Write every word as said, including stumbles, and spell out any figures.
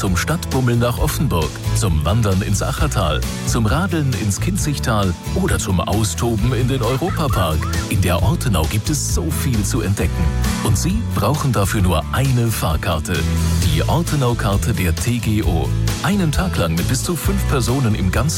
zum Stadtbummel nach Offenburg, zum Wandern ins Achertal, zum Radeln ins Kinzigtal oder zum Austoben in den Europapark. In der Ortenau gibt es so viel zu entdecken. Und Sie brauchen dafür nur eine Fahrkarte. Die Ortenau-Karte der T G O. Einen Tag lang mit bis zu fünf Personen im ganzen